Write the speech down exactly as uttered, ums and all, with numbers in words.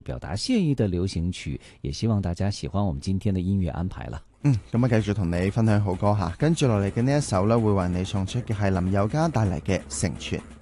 表達謝意的流行曲，也希望大家喜歡我們今天的音樂安排啦。 嗯，咁啊，繼續同你分享好歌吓，跟住落嚟嘅呢一首咧，會為你送出嘅係林宥嘉帶嚟嘅《成全》。